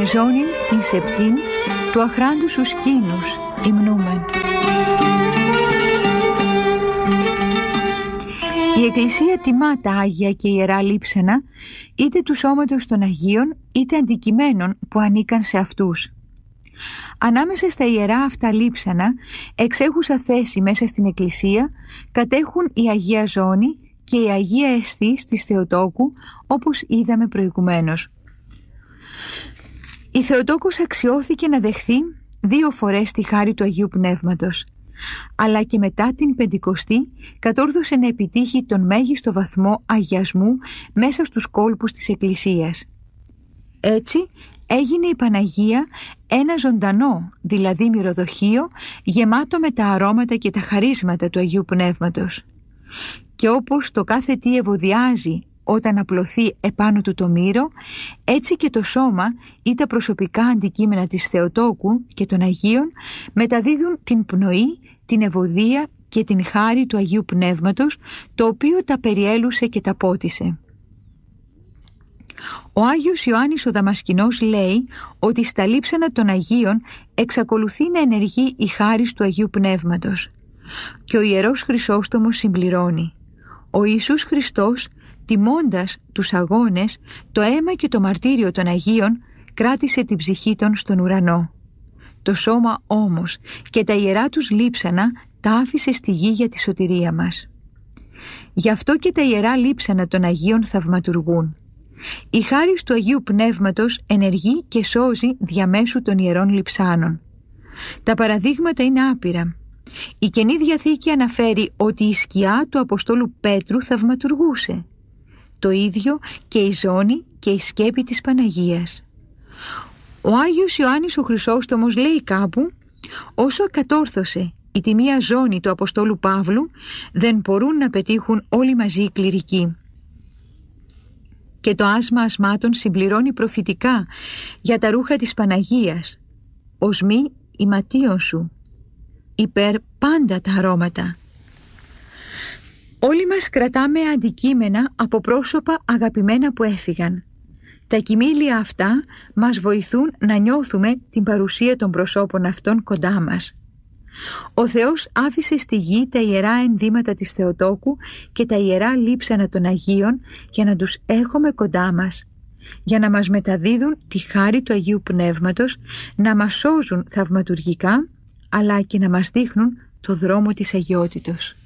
την ζώνην την σεπτήν του αχράντους σκήνους υμνούμεν. Η Εκκλησία τιμά τα Άγια και Ιερά λείψανα, είτε του σώματος των Αγίων, είτε αντικειμένων που ανήκαν σε αυτούς. Ανάμεσα στα ιερά αυτά λείψανα, εξέχουσα θέση μέσα στην Εκκλησία, κατέχουν η Αγία Ζώνη και η Αγία Αισθής της Θεοτόκου, όπως είδαμε προηγουμένως. Η Θεοτόκος αξιώθηκε να δεχθεί 2 φορές τη χάρη του Αγίου Πνεύματος, αλλά και μετά την Πεντηκοστή κατόρθωσε να επιτύχει τον μέγιστο βαθμό αγιασμού μέσα στους κόλπους της Εκκλησίας. Έτσι έγινε η Παναγία ένα ζωντανό, δηλαδή μυρωδοχείο, γεμάτο με τα αρώματα και τα χαρίσματα του Αγίου Πνεύματος. Και όπως το κάθε τι ευωδιάζει όταν απλωθεί επάνω του το μύρο, έτσι και το σώμα ή τα προσωπικά αντικείμενα της Θεοτόκου και των Αγίων μεταδίδουν την πνοή, την ευωδία και την χάρη του Αγίου Πνεύματος, το οποίο τα περιέλουσε και τα πότισε. Ο Άγιος Ιωάννης ο Δαμασκηνός λέει ότι στα λείψανα των Αγίων εξακολουθεί να ενεργεί η χάρις του Αγίου Πνεύματος. Και ο Ιερός Χρυσόστομος συμπληρώνει: ο Ιησούς Χριστός, τιμώντας τους αγώνες, το αίμα και το μαρτύριο των Αγίων, κράτησε την ψυχή των στον ουρανό. Το σώμα όμως και τα ιερά τους λείψανα τα άφησε στη γη για τη σωτηρία μας. Γι' αυτό και τα ιερά λείψανα των Αγίων θαυματουργούν. Η χάρις του Αγίου Πνεύματος ενεργεί και σώζει διαμέσου των ιερών λειψάνων. Τα παραδείγματα είναι άπειρα. Η Καινή Διαθήκη αναφέρει ότι η σκιά του Αποστόλου Πέτρου θαυματουργούσε. Το ίδιο και η ζώνη και η σκέπη της Παναγίας. Ο Άγιος Ιωάννης ο Χρυσόστομος λέει κάπου: όσο κατόρθωσε η τιμία ζώνη του Αποστόλου Παύλου, δεν μπορούν να πετύχουν όλοι μαζί οι κληρικοί. Και το άσμα ασμάτων συμπληρώνει προφητικά για τα ρούχα της Παναγίας: οσμί ηματίων σου, υπέρ πάντα τα αρώματα. Όλοι μας κρατάμε αντικείμενα από πρόσωπα αγαπημένα που έφυγαν. Τα κοιμήλια αυτά μας βοηθούν να νιώθουμε την παρουσία των προσώπων αυτών κοντά μας. Ο Θεός άφησε στη γη τα ιερά ενδύματα της Θεοτόκου και τα ιερά λείψανα των Αγίων για να τους έχουμε κοντά μας, για να μας μεταδίδουν τη χάρη του Αγίου Πνεύματος, να μας σώζουν θαυματουργικά, αλλά και να μας δείχνουν το δρόμο της αγιότητος.